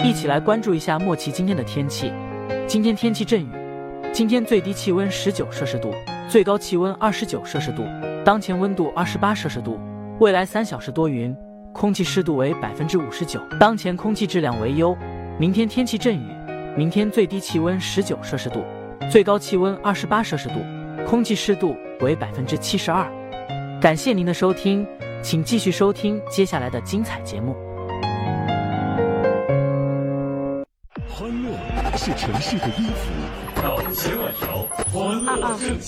一起来关注一下莫奇今天的天气。今天天气阵雨，今天最低气温19摄氏度，最高气温29摄氏度，当前温度28摄氏度。未来3小时多云，空气湿度为59%，当前空气质量为优。明天天气阵雨，明天最低气温19摄氏度，最高气温28摄氏度，空气湿度为72%。感谢您的收听，请继续收听接下来的精彩节目。 欢乐是城市的音符，到千万条，欢乐